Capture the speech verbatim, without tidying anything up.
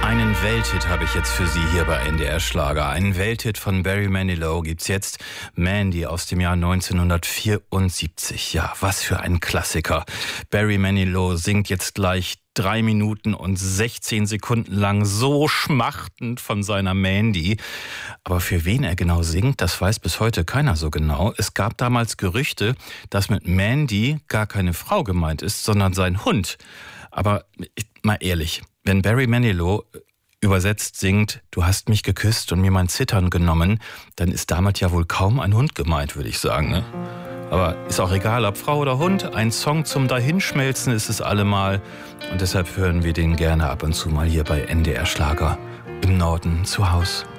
Einen Welthit habe ich jetzt für Sie hier bei N D R Schlager. Einen Welthit von Barry Manilow gibt's jetzt. Mandy aus dem Jahr neunzehnhundertvierundsiebzig. Ja, was für ein Klassiker. Barry Manilow singt jetzt gleich drei Minuten und sechzehn Sekunden lang so schmachtend von seiner Mandy. Aber für wen er genau singt, das weiß bis heute keiner so genau. Es gab damals Gerüchte, dass mit Mandy gar keine Frau gemeint ist, sondern sein Hund. Aber mal ehrlich, wenn Barry Manilow übersetzt singt, du hast mich geküsst und mir mein Zittern genommen, dann ist damit ja wohl kaum ein Hund gemeint, würde ich sagen, ne? Aber ist auch egal, ob Frau oder Hund, ein Song zum Dahinschmelzen ist es allemal. Und deshalb hören wir den gerne ab und zu mal hier bei N D R Schlager im Norden zu Haus.